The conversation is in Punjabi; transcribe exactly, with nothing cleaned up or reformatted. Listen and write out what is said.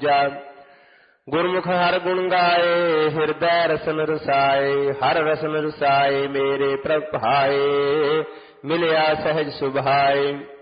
ਦੂਜਾ। ਗੁਰਮੁਖ ਹਰ ਗੁਣ ਗਾਏ, ਹਿਰਦੈ ਰਸਨ ਰਸਾਏ। ਹਰ ਰਸਨ ਰਸਾਏ ਮੇਰੇ ਪ੍ਰਭ ਭਾਏ, ਮਿਲਿਆ ਸਹਿਜ ਸੁਭਾਏ।